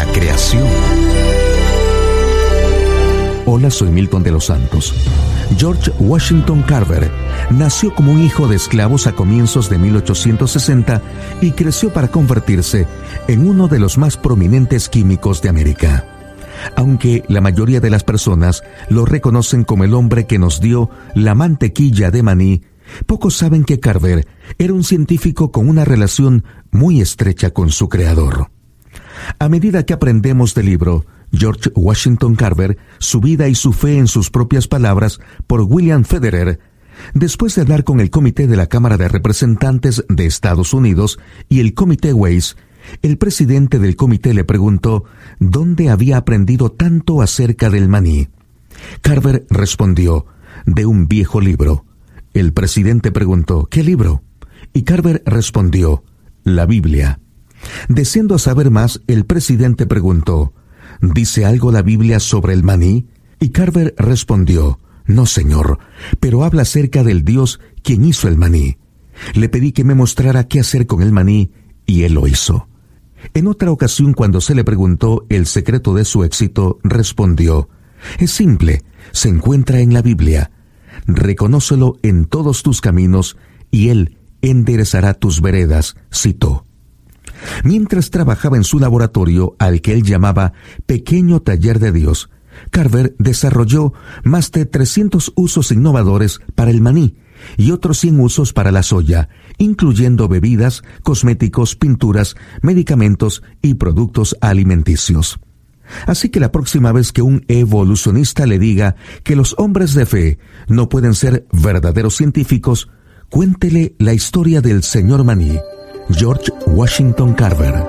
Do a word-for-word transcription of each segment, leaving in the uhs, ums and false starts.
la creación. Hola, soy Milton de los Santos. George Washington Carver nació como un hijo de esclavos a comienzos de mil ochocientos sesenta y creció para convertirse en uno de los más prominentes químicos de América. Aunque la mayoría de las personas lo reconocen como el hombre que nos dio la mantequilla de maní, pocos saben que Carver era un científico con una relación muy estrecha con su creador. A medida que aprendemos del libro George Washington Carver, su vida y su fe en sus propias palabras, por William Federer, después de hablar con el Comité de la Cámara de Representantes de Estados Unidos y el Comité Weiss, el presidente del comité le preguntó dónde había aprendido tanto acerca del maní. Carver respondió, de un viejo libro. El presidente preguntó, ¿qué libro? Y Carver respondió, la Biblia. Deseando saber más, el presidente preguntó, ¿dice algo la Biblia sobre el maní? Y Carver respondió, no señor, pero habla acerca del Dios quien hizo el maní. Le pedí que me mostrara qué hacer con el maní y él lo hizo. En otra ocasión, cuando se le preguntó el secreto de su éxito, respondió, es simple, se encuentra en la Biblia. Reconócelo en todos tus caminos y él enderezará tus veredas, citó. Mientras trabajaba en su laboratorio, al que él llamaba Pequeño Taller de Dios, Carver desarrolló más de trescientos usos innovadores para el maní y otros cien usos para la soya, incluyendo bebidas, cosméticos, pinturas, medicamentos y productos alimenticios. Así que la próxima vez que un evolucionista le diga que los hombres de fe no pueden ser verdaderos científicos, cuéntele la historia del señor maní, George Washington Carver.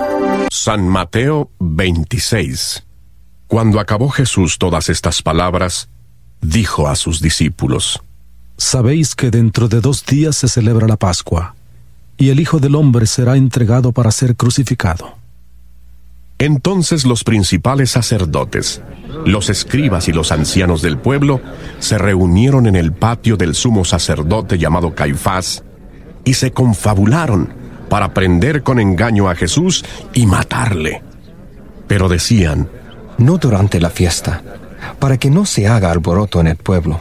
San Mateo veintiséis. Cuando acabó Jesús todas estas palabras, dijo a sus discípulos: Sabéis que dentro de dos días se celebra la Pascua, y el Hijo del Hombre será entregado para ser crucificado. Entonces los principales sacerdotes, los escribas y los ancianos del pueblo se reunieron en el patio del sumo sacerdote llamado Caifás y se confabularon para prender con engaño a Jesús y matarle. Pero decían: no durante la fiesta, para que no se haga alboroto en el pueblo.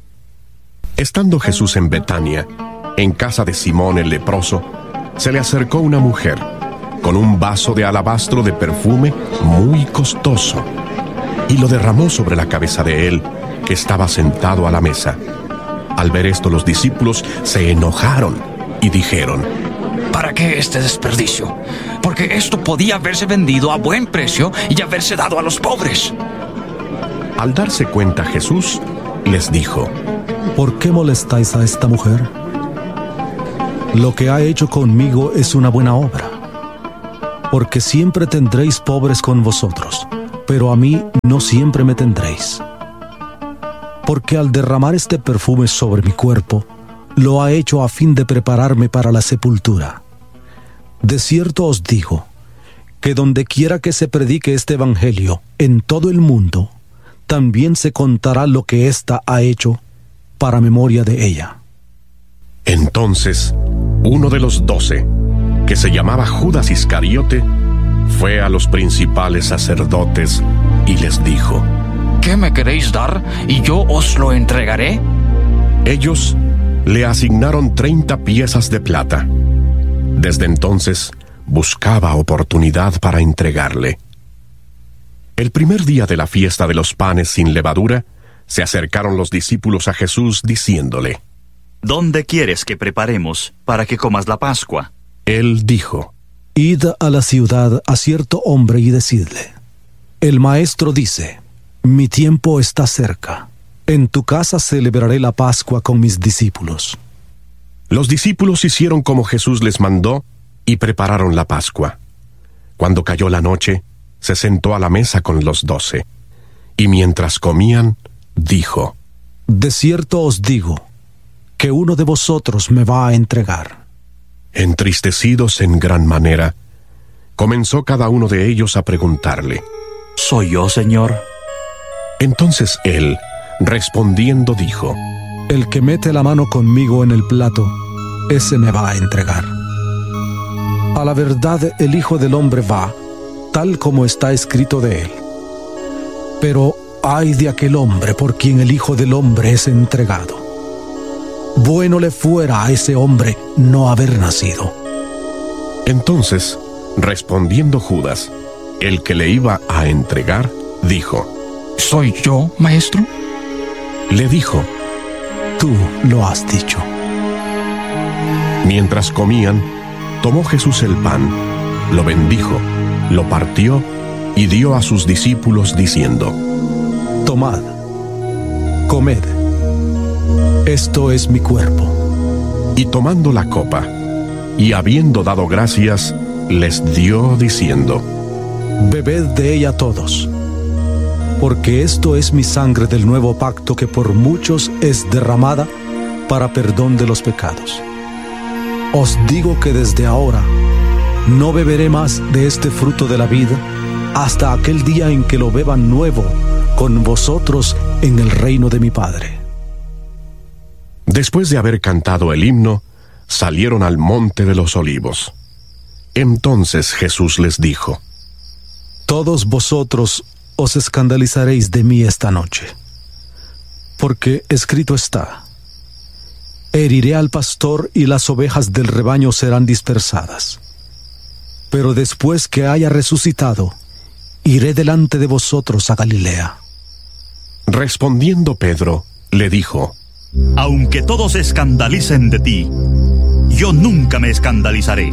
Estando Jesús en Betania, en casa de Simón el leproso, se le acercó una mujer con un vaso de alabastro de perfume muy costoso, y lo derramó sobre la cabeza de él, que estaba sentado a la mesa. Al ver esto, los discípulos se enojaron y dijeron: ¿para qué este desperdicio? Porque esto podía haberse vendido a buen precio y haberse dado a los pobres. Al darse cuenta Jesús, les dijo: ¿por qué molestáis a esta mujer? Lo que ha hecho conmigo es una buena obra. Porque siempre tendréis pobres con vosotros, pero a mí no siempre me tendréis. Porque al derramar este perfume sobre mi cuerpo, lo ha hecho a fin de prepararme para la sepultura. De cierto os digo, que donde quiera que se predique este evangelio en todo el mundo, también se contará lo que ésta ha hecho para memoria de ella. Entonces, uno de los doce, que se llamaba Judas Iscariote, fue a los principales sacerdotes y les dijo: ¿qué me queréis dar y yo os lo entregaré? Ellos le asignaron treinta piezas de plata. Desde entonces buscaba oportunidad para entregarle. El primer día de la fiesta de los panes sin levadura, se acercaron los discípulos a Jesús diciéndole: ¿dónde quieres que preparemos para que comas la Pascua? Él dijo: id a la ciudad a cierto hombre y decidle: el maestro dice, mi tiempo está cerca. En tu casa celebraré la Pascua con mis discípulos. Los discípulos hicieron como Jesús les mandó y prepararon la Pascua. Cuando cayó la noche, se sentó a la mesa con los doce. Y mientras comían, dijo: de cierto os digo, que uno de vosotros me va a entregar. Entristecidos en gran manera, comenzó cada uno de ellos a preguntarle: ¿soy yo, Señor? Entonces él, respondiendo, dijo: el que mete la mano conmigo en el plato, ese me va a entregar. A la verdad, el Hijo del Hombre va, tal como está escrito de él. Pero ay de aquel hombre por quien el Hijo del Hombre es entregado. Bueno le fuera a ese hombre no haber nacido. Entonces, respondiendo Judas, el que le iba a entregar, dijo: ¿Soy yo, maestro? Le dijo: Tú lo has dicho. Mientras comían, tomó Jesús el pan, lo bendijo, lo partió y dio a sus discípulos diciendo: Tomad, comed, esto es mi cuerpo. Y tomando la copa, y habiendo dado gracias, les dio diciendo: Bebed de ella todos, porque esto es mi sangre del nuevo pacto que por muchos es derramada para perdón de los pecados. Os digo que desde ahora no beberé más de este fruto de la vida hasta aquel día en que lo beba nuevo con vosotros en el reino de mi Padre. Después de haber cantado el himno, salieron al monte de los olivos. Entonces Jesús les dijo: Todos vosotros os escandalizaréis de mí esta noche, porque escrito está: heriré al pastor y las ovejas del rebaño serán dispersadas. Pero después que haya resucitado, iré delante de vosotros a Galilea. Respondiendo Pedro, le dijo: Aunque todos se escandalicen de ti, yo nunca me escandalizaré.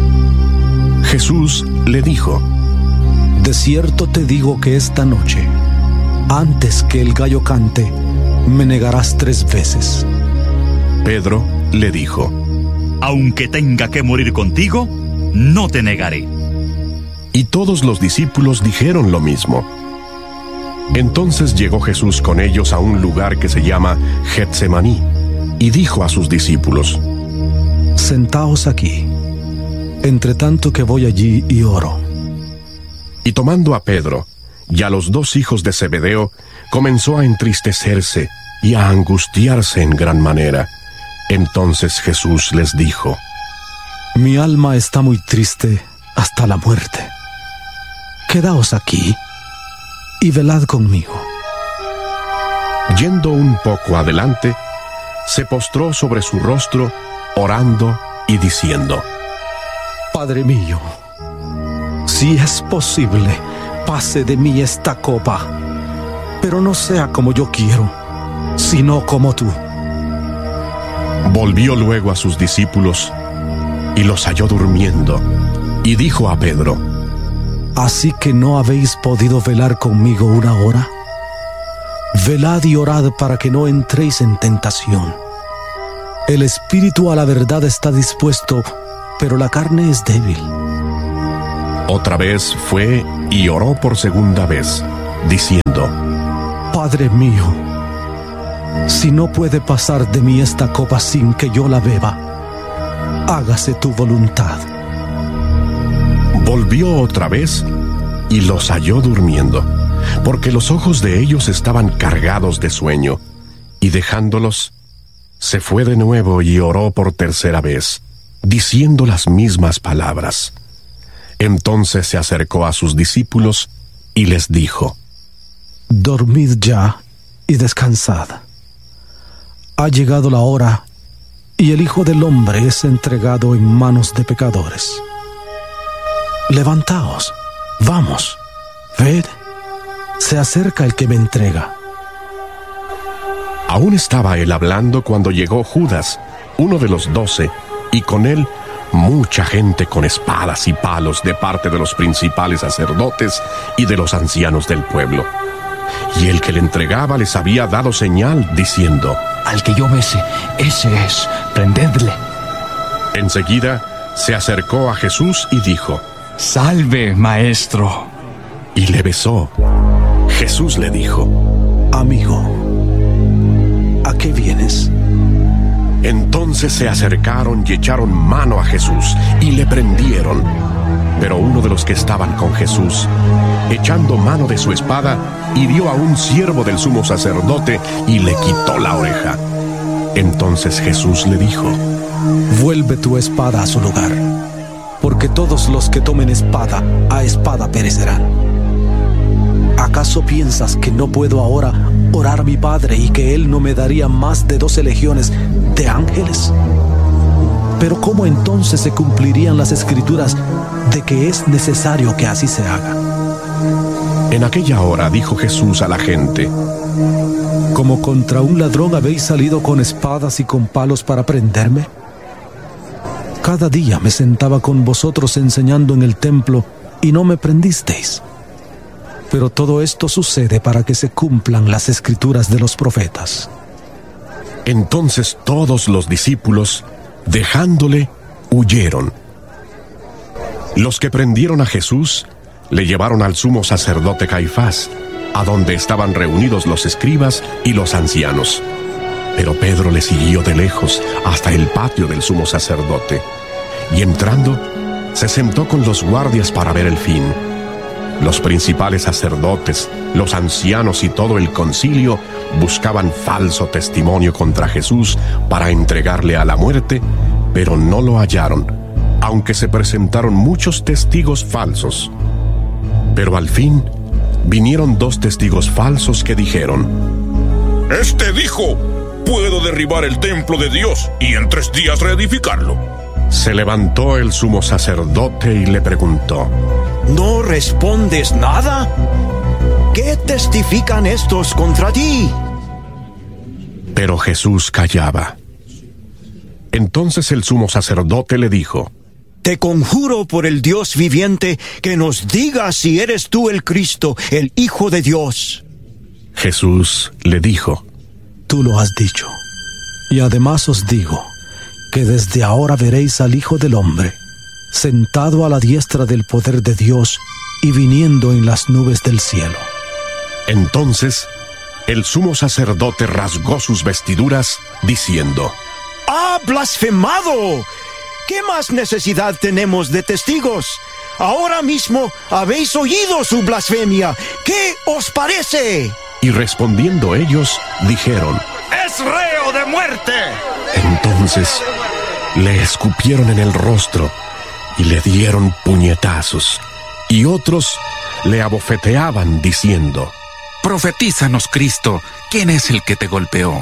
Jesús le dijo: De cierto te digo que esta noche, antes que el gallo cante, me negarás tres veces. Pedro le dijo: Aunque tenga que morir contigo, no te negaré. Y todos los discípulos dijeron lo mismo. Entonces llegó Jesús con ellos a un lugar que se llama Getsemaní, y dijo a sus discípulos: Sentaos aquí, entre tanto que voy allí y oro. Y tomando a Pedro y a los dos hijos de Zebedeo, comenzó a entristecerse y a angustiarse en gran manera. Entonces Jesús les dijo: Mi alma está muy triste hasta la muerte. Quedaos aquí y velad conmigo. Yendo un poco adelante, se postró sobre su rostro, orando y diciendo: Padre mío, si es posible, pase de mí esta copa, pero no sea como yo quiero, sino como tú. Volvió luego a sus discípulos y los halló durmiendo, y dijo a Pedro: ¿Así que no habéis podido velar conmigo una hora? Velad y orad para que no entréis en tentación. El espíritu a la verdad está dispuesto, pero la carne es débil. Otra vez fue y oró por segunda vez, diciendo: Padre mío, si no puede pasar de mí esta copa sin que yo la beba, hágase tu voluntad. Volvió otra vez y los halló durmiendo, porque los ojos de ellos estaban cargados de sueño, y dejándolos, se fue de nuevo y oró por tercera vez, diciendo las mismas palabras. Entonces se acercó a sus discípulos y les dijo: Dormid ya y descansad. Ha llegado la hora, y el Hijo del Hombre es entregado en manos de pecadores. Levantaos, vamos, ved, se acerca el que me entrega. Aún estaba él hablando cuando llegó Judas, uno de los doce, y con él mucha gente con espadas y palos de parte de los principales sacerdotes y de los ancianos del pueblo. Y el que le entregaba les había dado señal, diciendo: Al que yo bese, ese es, prendedle. Enseguida se acercó a Jesús y dijo: Salve, maestro. Y le besó. Jesús le dijo: Amigo, ¿a qué vienes? Entonces se acercaron y echaron mano a Jesús y le prendieron. Pero uno de los que estaban con Jesús, echando mano de su espada, hirió a un siervo del sumo sacerdote y le quitó la oreja. Entonces Jesús le dijo: Vuelve tu espada a su lugar, porque todos los que tomen espada, a espada espada perecerán. ¿Acaso piensas que no puedo ahora orar a mi Padre y que Él no me daría más de doce legiones de ángeles? Pero ¿cómo entonces se cumplirían las escrituras de que es necesario que así se haga? En aquella hora dijo Jesús a la gente: ¿Como contra un ladrón habéis salido con espadas y con palos para prenderme? Cada día me sentaba con vosotros enseñando en el templo y no me prendisteis. Pero todo esto sucede para que se cumplan las escrituras de los profetas. Entonces todos los discípulos, dejándole, huyeron. Los que prendieron a Jesús le llevaron al sumo sacerdote Caifás, a donde estaban reunidos los escribas y los ancianos. Pero Pedro le siguió de lejos hasta el patio del sumo sacerdote, y entrando, se sentó con los guardias para ver el fin. Los principales sacerdotes, los ancianos y todo el concilio buscaban falso testimonio contra Jesús para entregarle a la muerte, pero no lo hallaron, aunque se presentaron muchos testigos falsos. Pero al fin vinieron dos testigos falsos que dijeron: Este dijo: puedo derribar el templo de Dios y en tres días reedificarlo. Se levantó el sumo sacerdote y le preguntó: ¿No respondes nada? ¿Qué testifican estos contra ti? Pero Jesús callaba. Entonces el sumo sacerdote le dijo: Te conjuro por el Dios viviente que nos digas si eres tú el Cristo, el Hijo de Dios. Jesús le dijo: Tú lo has dicho. Y además os digo que desde ahora veréis al Hijo del Hombre sentado a la diestra del poder de Dios y viniendo en las nubes del cielo. Entonces el sumo sacerdote rasgó sus vestiduras, diciendo: ¡Ha blasfemado! ¿Qué más necesidad tenemos de testigos? Ahora mismo habéis oído su blasfemia. ¿Qué os parece? Y respondiendo ellos, dijeron: ¡Es reo de muerte! Entonces le escupieron en el rostro y le dieron puñetazos, y otros le abofeteaban diciendo: Profetízanos, Cristo, ¿quién es el que te golpeó?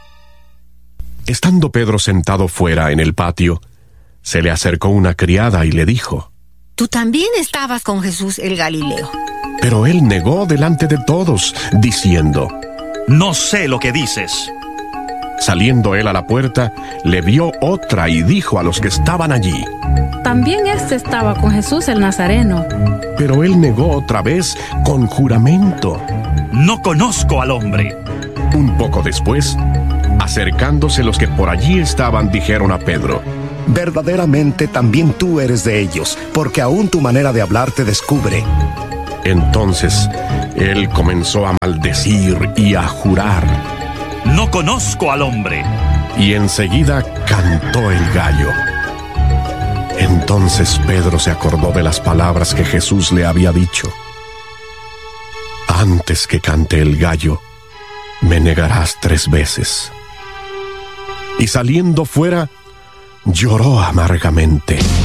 Estando Pedro sentado fuera en el patio, se le acercó una criada y le dijo: Tú también estabas con Jesús el Galileo. Pero él negó delante de todos, diciendo: No sé lo que dices. Saliendo él a la puerta, le vio otra y dijo a los que estaban allí: También éste estaba con Jesús el Nazareno. Pero él negó otra vez con juramento: No conozco al hombre. Un poco después, acercándose los que por allí estaban, dijeron a Pedro: Verdaderamente también tú eres de ellos, porque aún tu manera de hablar te descubre. Entonces él comenzó a maldecir y a jurar: No conozco al hombre. Y enseguida cantó el gallo. Entonces Pedro se acordó de las palabras que Jesús le había dicho: Antes que cante el gallo, me negarás tres veces. Y saliendo fuera, lloró amargamente.